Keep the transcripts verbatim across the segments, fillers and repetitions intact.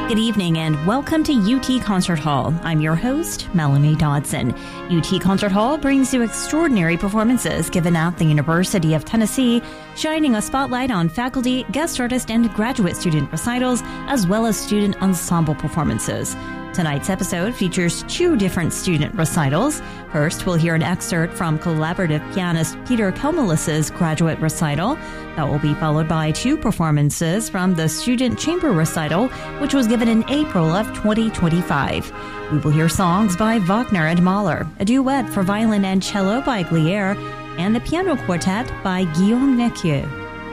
Good evening and welcome to U T Concert Hall. I'm your host, Melanie Dodson. U T Concert Hall brings you extraordinary performances given at the University of Tennessee, shining a spotlight on faculty, guest artist, and graduate student recitals, as well as student ensemble performances. Tonight's episode features two different student recitals. First, we'll hear an excerpt from collaborative pianist Peter Komelis's graduate recital. That will be followed by two performances from the student chamber recital, which was given in April of twenty twenty-five. We will hear songs by Wagner and Mahler, a duet for violin and cello by Glier, and the piano quartet by Guillaume Neckieu.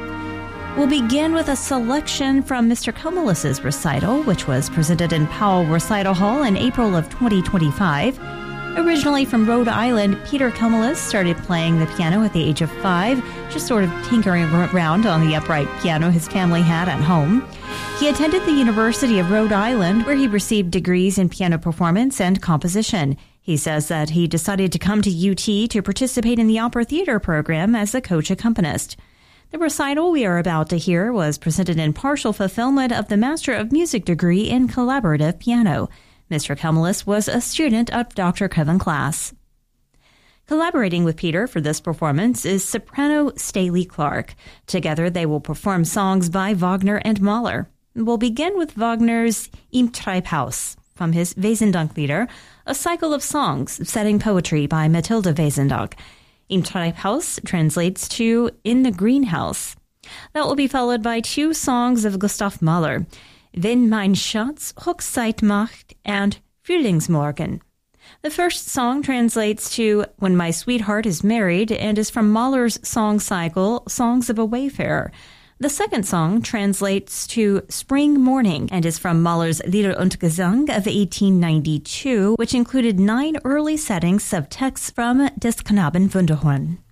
We'll begin with a selection from Mister Komelis's recital, which was presented in Powell Recital Hall in April of twenty twenty-five. Originally from Rhode Island, Peter Komelis started playing the piano at the age of five, just sort of tinkering around on the upright piano his family had at home. He attended the University of Rhode Island, where he received degrees in piano performance and composition. He says that he decided to come to U T to participate in the opera theater program as a coach accompanist. The recital we are about to hear was presented in partial fulfillment of the Master of Music degree in collaborative piano. Mister Komelis was a student of Doctor Kevin Klass. Collaborating with Peter for this performance is soprano Staley Clark. Together they will perform songs by Wagner and Mahler. We'll begin with Wagner's Im Treibhaus from his Wesendonck-Lieder, a cycle of songs setting poetry by Matilda Wesendonck. Im Treibhaus translates to In the Greenhouse. That will be followed by two songs of Gustav Mahler, Wenn mein Schatz Hochzeit macht and Frühlingsmorgen. The first song translates to When My Sweetheart is Married and is from Mahler's song cycle, Songs of a Wayfarer. The second song translates to Spring Morning and is from Mahler's Lieder und Gesang of eighteen ninety-two, which included nine early settings of texts from Des Knaben Wunderhorn.